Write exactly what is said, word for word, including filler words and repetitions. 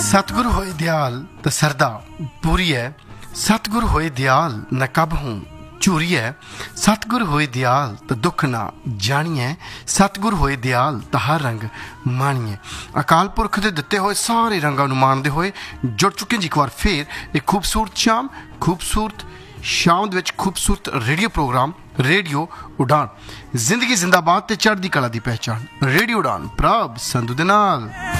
सतगुरु होए दयाल तो सरदा पूरी है, सतगुरु होए दयाल न कब हूँ चूरी है, सतगुरु होए दयाल तो दुख ना जानिए, सतगुरु होए दयाल तो हर रंग मानिए। अकाल पुरख के दिते हुए सारे रंगों को मानते हुए जुड़ चुके जी एक बार फिर एक खूबसूरत शाम, खूबसूरत शाम दे विच खूबसूरत रेडियो प्रोग्राम रेडियो उड़ान। जिंदगी जिंदाबाद ते चढ़दी कला दी पहचान रेडियो उड़ान प्रभ संधू दे नाल।